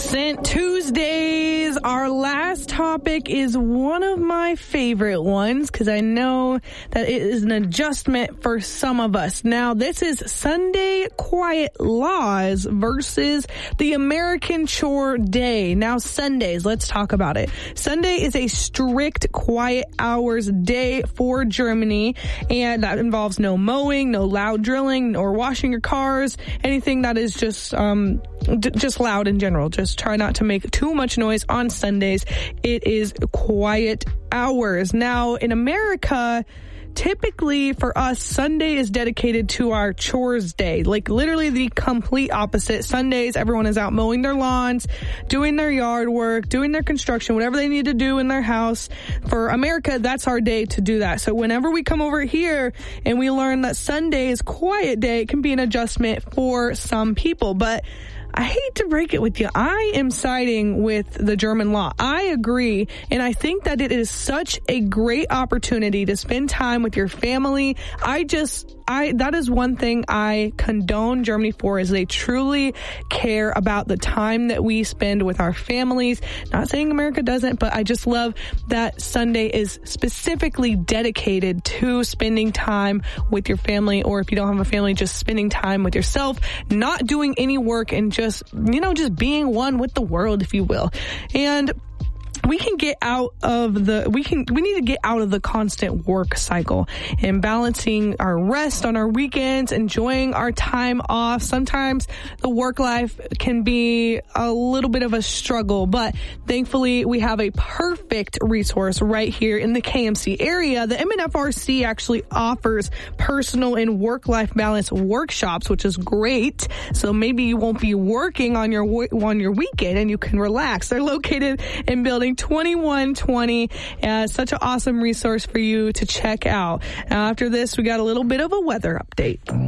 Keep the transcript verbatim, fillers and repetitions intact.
Scent Tuesdays. Our last topic is one of my favorite ones because I know that it is an adjustment for some of us. Now, this is Sunday quiet laws versus the American chore day. Now, Sundays, let's talk about it. Sunday is a strict quiet hours day for Germany, and that involves no mowing, no loud drilling, or washing your cars, anything that is just um d- just loud in general. Just try not to make too much noise on Sundays. It is quiet hours. Now, in America, typically for us, Sunday is dedicated to our chores day. Like literally the complete opposite. Sundays, everyone is out mowing their lawns, doing their yard work, doing their construction, whatever they need to do in their house. For America, that's our day to do that. So whenever we come over here and we learn that Sunday is quiet day, it can be an adjustment for some people. But I hate to break it with you. I am siding with the German law. I agree, and I think that it is such a great opportunity to spend time with your family. I just, I, that is one thing I condone Germany for, is they truly care about the time that we spend with our families. Not saying America doesn't, but I just love that Sunday is specifically dedicated to spending time with your family, or if you don't have a family, just spending time with yourself, not doing any work, and just, you know, just being one with the world, if you will. And we can get out of the, we can, we need to get out of the constant work cycle and balancing our rest on our weekends, enjoying our time off. Sometimes the work life can be a little bit of a struggle, but thankfully we have a perfect resource right here in the K M C area. The M N F R C actually offers personal and work-life balance workshops, which is great. So maybe you won't be working on your, on your weekend and you can relax. They're located in building twenty-one twenty. Uh, such an awesome resource for you to check out. Now, after this, we got a little bit of a weather update.